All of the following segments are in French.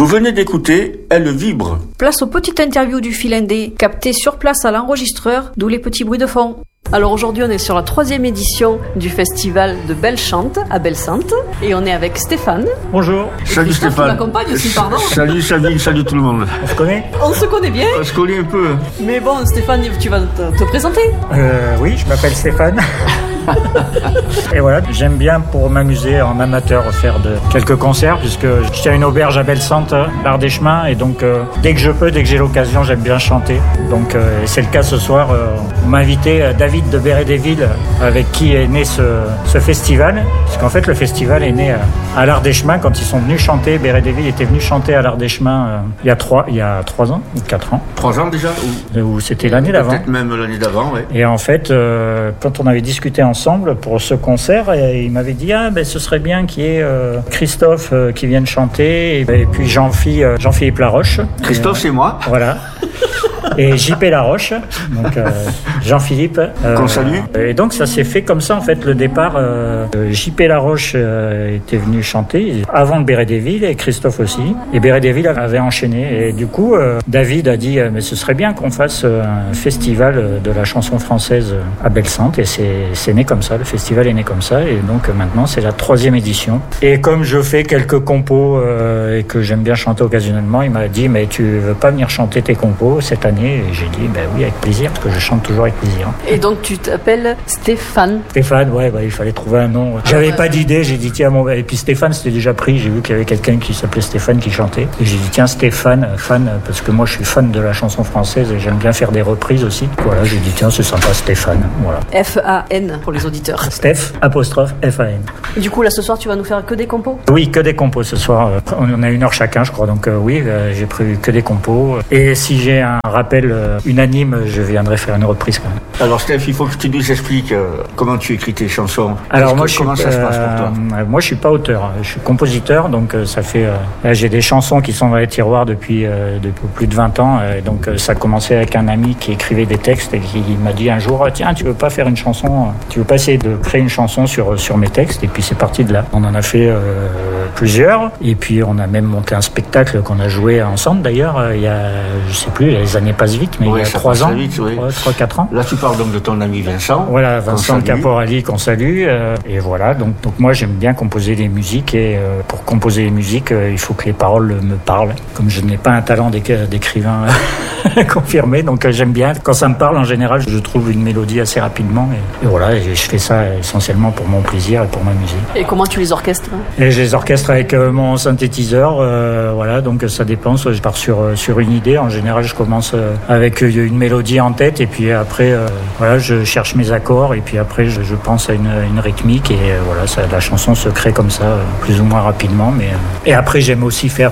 Vous venez d'écouter Elle vibre. Place aux petites interviews du fil indé, captées sur place à l'enregistreur, d'où les petits bruits de fond. Alors aujourd'hui, on est sur la 3e édition du festival de Belle-Chante à Bellesainte et on est avec Stéphane. Bonjour. Salut Stéphane. Qui m'accompagne aussi, pardon. Salut Sabine, salut tout le monde. On se connaît ? On se connaît bien. On se connaît un peu. Mais bon, Stéphane, tu vas te présenter. Oui, je m'appelle Stéphane. Et voilà, j'aime bien pour m'amuser en amateur faire quelques concerts puisque je tiens une auberge à Bellesainte, l'Art des Chemins, et donc dès que je peux, dès que j'ai l'occasion, j'aime bien chanter. Donc c'est le cas ce soir. On m'a invité David de Bérédéville avec qui est né ce festival, puisqu'en fait le festival est né à l'Art des Chemins quand ils sont venus chanter. Bérédéville était venu chanter à l'Art des Chemins il y a 3 ans ou 4 ans. 3 ans déjà ou c'était l'année d'avant. Peut-être même l'année d'avant, oui. Et en fait, quand on avait discuté ensemble pour ce concert, il m'avait dit ce serait bien qu'il y ait Christophe qui vienne chanter et puis Jean-Philippe Laroche. Christophe, c'est moi. Voilà. Et JP Laroche, donc Jean-Philippe. Qu'on salue. Et donc ça s'est fait comme ça en fait. Le départ, JP Laroche était venu chanter avant le Bérédéville et Christophe aussi. Et Bérédéville avait enchaîné. Et du coup, David a dit mais ce serait bien qu'on fasse un festival de la chanson française à Bellesainte. Et c'est né comme ça. Le festival est né comme ça. Et donc maintenant c'est la 3e édition. Et comme je fais quelques compos et que j'aime bien chanter occasionnellement, il m'a dit mais tu veux pas venir chanter tes compos cette année? Et j'ai dit oui, avec plaisir, parce que je chante toujours avec plaisir. Et donc tu t'appelles Stéphane? Stéphane, il fallait trouver un nom. J'avais pas d'idée, j'ai dit tiens, et puis Stéphane c'était déjà pris, j'ai vu qu'il y avait quelqu'un qui s'appelait Stéphane qui chantait. Et j'ai dit tiens, Stéphane, fan, parce que moi je suis fan de la chanson française et j'aime bien faire des reprises aussi. Voilà, j'ai dit tiens, c'est sympa, Stéphane, voilà. F-A-N pour les auditeurs. Steph, apostrophe, F-A-N. Et du coup, là ce soir, tu vas nous faire que des compos? Oui, que des compos ce soir. On a 1 heure chacun, je crois, donc j'ai prévu que des compos. Et si j'ai un rappel unanime, je viendrai faire une reprise quand même. Alors Steph, il faut que tu nous expliques comment tu écris tes chansons. Alors comment ça se passe pour toi? Moi je suis pas auteur, je suis compositeur, donc ça fait j'ai des chansons qui sont dans les tiroirs depuis plus de 20 ans, donc ça a commencé avec un ami qui écrivait des textes et qui m'a dit un jour tiens, tu veux pas faire une chanson, tu veux pas essayer de créer une chanson sur mes textes, et puis c'est parti de là. On en a fait plusieurs, et puis on a même monté un spectacle qu'on a joué ensemble d'ailleurs il y a, je sais plus, les années passent vite, mais il y a 3 ans, 3-4 ans. Là tu parles donc de ton ami Vincent. Voilà, Vincent Caporali qu'on salue, et voilà, donc moi j'aime bien composer des musiques, et pour composer les musiques il faut que les paroles me parlent, comme je n'ai pas un talent d'écrivain confirmé, donc j'aime bien, quand ça me parle en général je trouve une mélodie assez rapidement, et voilà, et je fais ça essentiellement pour mon plaisir et pour m'amuser. Et comment tu les orchestres? Et je les orchestre avec mon synthétiseur, voilà, donc ça dépend, soit je pars sur une idée, en général je commence avec une mélodie en tête, et puis après voilà, je cherche mes accords, et puis après je pense à une rythmique, et voilà, la chanson se crée comme ça, plus ou moins rapidement, mais et après j'aime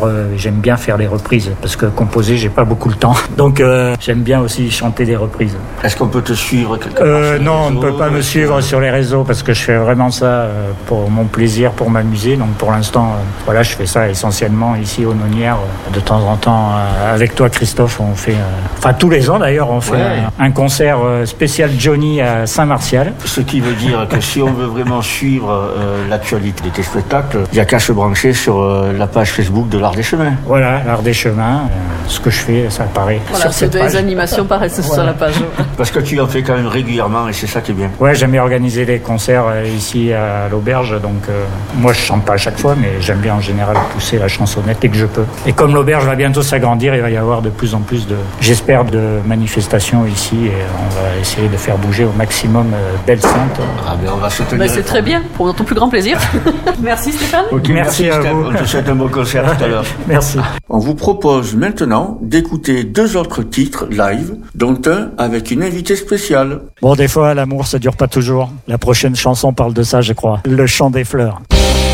bien faire les reprises, parce que composer j'ai pas beaucoup le temps, donc j'aime bien aussi chanter des reprises. Est-ce qu'on peut te suivre quelque part? Non, on ne peut pas me suivre sur les réseaux, parce que je fais vraiment ça pour mon plaisir, pour m'amuser, donc pour l'instant voilà, je fais ça essentiellement ici aux Nonières. De temps en temps avec toi Christophe, on fait tous les ans d'ailleurs on fait un concert spécial Johnny à Saint-Martial. Ce qui veut dire que si on veut vraiment suivre l'actualité de tes spectacles, il n'y a qu'à se brancher sur la page Facebook de l'Art des Chemins. Voilà, l'Art des Chemins, ce que je fais, ça apparaît sur cette page. Les animations paraissent sur la page. Parce que tu en fais quand même régulièrement, et c'est ça qui est bien. Ouais, j'aime bien organiser des concerts ici à l'auberge, donc moi je chante pas à chaque fois, mais j'aime bien en général pousser la chansonnette dès que je peux. Et comme l'auberge va bientôt s'agrandir, il va y avoir de plus en plus j'espère, de manifestations ici, et on va essayer de faire bouger au maximum Bellesainte. On va se tenir. C'est très bien, pour notre plus grand plaisir. Merci Stéphane. Okay, merci à vous. On te souhaite un bon concert tout à l'heure. Merci. On vous propose maintenant d'écouter 2 autres titres live, dont un avec une invitée spéciale. Bon, des fois l'amour ça dure pas toujours. La prochaine chanson parle de ça, je crois. Le chant des fleurs.